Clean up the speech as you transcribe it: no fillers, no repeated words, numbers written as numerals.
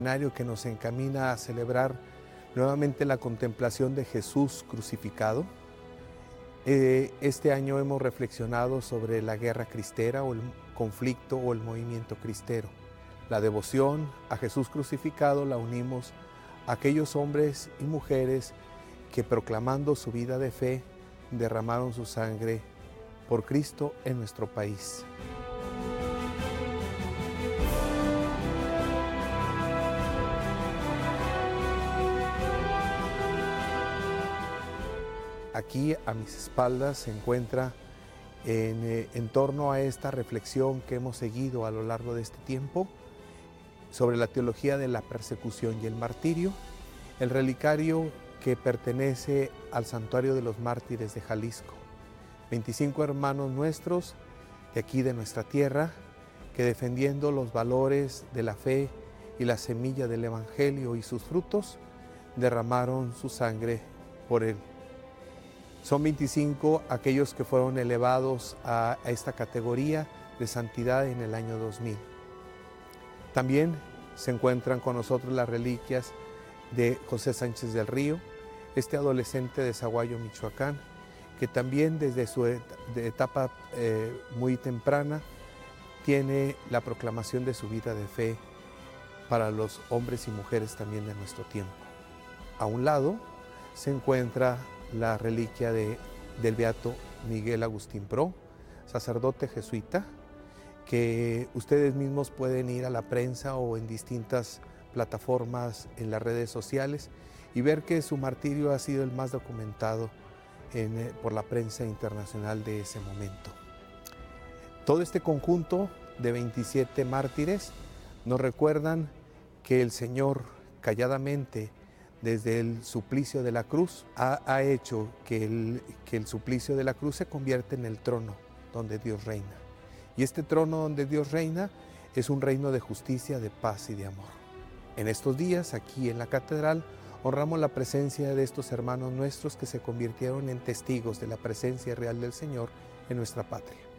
Que nos encamina a celebrar nuevamente la contemplación de Jesús crucificado. Este año hemos reflexionado sobre la guerra cristera o el conflicto o el movimiento cristero. La devoción a Jesús crucificado la unimos a aquellos hombres y mujeres que, proclamando su vida de fe, derramaron su sangre por Cristo en nuestro país. Aquí a mis espaldas se encuentra en torno a esta reflexión que hemos seguido a lo largo de este tiempo sobre la teología de la persecución y el martirio, el relicario que pertenece al Santuario de los Mártires de Jalisco. 25 hermanos nuestros de aquí de nuestra tierra que, defendiendo los valores de la fe y la semilla del Evangelio y sus frutos, derramaron su sangre por él. Son 25 aquellos que fueron elevados a esta categoría de santidad en el año 2000. También se encuentran con nosotros las reliquias de José Sánchez del Río, este adolescente de Zaguayo, Michoacán, que también desde su etapa muy temprana tiene la proclamación de su vida de fe para los hombres y mujeres también de nuestro tiempo. A un lado se encuentra la reliquia del beato Miguel Agustín Pro, sacerdote jesuita, que ustedes mismos pueden ir a la prensa o en distintas plataformas en las redes sociales y ver que su martirio ha sido el más documentado por la prensa internacional de ese momento. Todo este conjunto de 27 mártires nos recuerdan que el Señor calladamente, desde el suplicio de la cruz, ha hecho que el suplicio de la cruz se convierta en el trono donde Dios reina. Y este trono donde Dios reina es un reino de justicia, de paz y de amor. En estos días, aquí en la catedral, honramos la presencia de estos hermanos nuestros que se convirtieron en testigos de la presencia real del Señor en nuestra patria.